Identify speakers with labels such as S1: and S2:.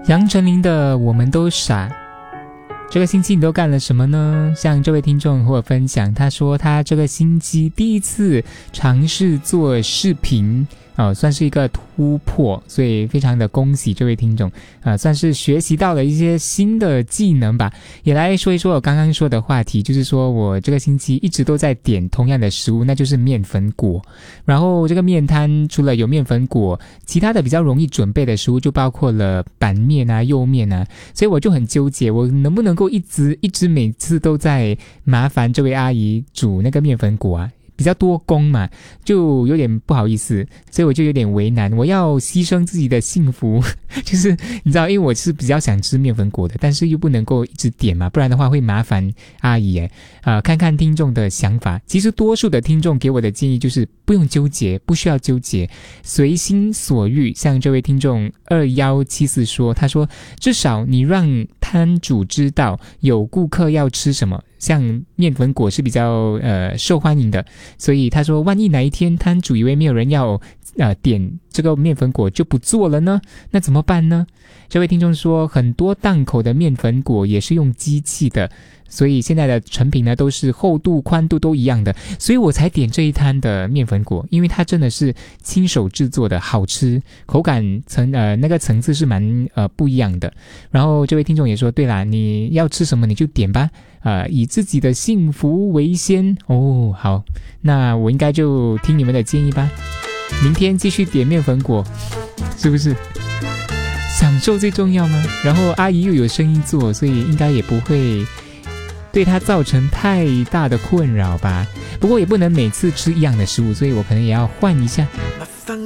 S1: 杨丞琳的《我们都傻》。这个星期你都干了什么呢？像这位听众和我分享，他说他这个星期第一次尝试做视频，算是一个突破，所以非常的恭喜这位听众，算是学习到了一些新的技能吧。也来说一说我刚刚说的话题，就是说我这个星期一直都在点同样的食物，那就是面粉果。然后这个面摊除了有面粉果，其他的比较容易准备的食物就包括了板面啊、幼面啊，所以我就很纠结，我能不能够一直每次都在麻烦这位阿姨煮那个面粉果啊，比较多工嘛，就有点不好意思，所以我就有点为难，我要牺牲自己的幸福就是你知道，因为我是比较想吃面粉果的，但是又不能够一直点嘛，不然的话会麻烦阿姨耶。看看听众的想法，其实多数的听众给我的建议就是不用纠结，不需要纠结，随心所欲。像这位听众2174说，他说至少你让摊主知道有顾客要吃什么，像面粉果是比较受欢迎的，所以他说万一哪一天摊主以为没有人要点这个面粉果就不做了呢，那怎么办呢？这位听众说很多档口的面粉果也是用机器的，所以现在的成品呢都是厚度宽度都一样的，所以我才点这一摊的面粉果，因为它真的是亲手制作的，好吃，口感那个层次是蛮不一样的。然后这位听众也说，对啦，你要吃什么你就点吧，以自己的幸福为先。哦，好，那我应该就听你们的建议吧，明天继续点面粉果，是不是？享受最重要吗？然后阿姨又有生意做，所以应该也不会对她造成太大的困扰吧。不过也不能每次吃一样的食物，所以我可能也要换一下。